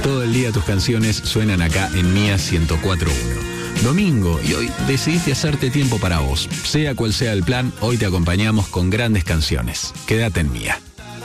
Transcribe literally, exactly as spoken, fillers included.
Todo el día tus canciones suenan acá en Mía ciento cuatro punto uno. Domingo, y hoy decidiste hacerte tiempo para vos. Sea cual sea el plan, hoy te acompañamos con grandes canciones. Quédate en Mía.